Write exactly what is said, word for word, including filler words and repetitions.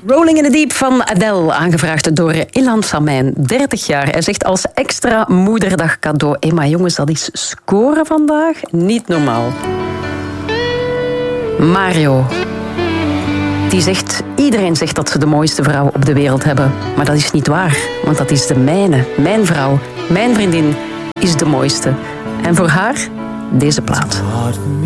Rolling in the Deep van Adele, aangevraagd door Ilan Samijn, dertig jaar. Hij zegt als extra moederdag cadeau. Hé, maar jongens, dat is scoren vandaag niet normaal. Mario, die zegt, iedereen zegt dat ze de mooiste vrouw op de wereld hebben. Maar dat is niet waar, want dat is de mijne. Mijn vrouw, mijn vriendin, is de mooiste. En voor haar deze plaat.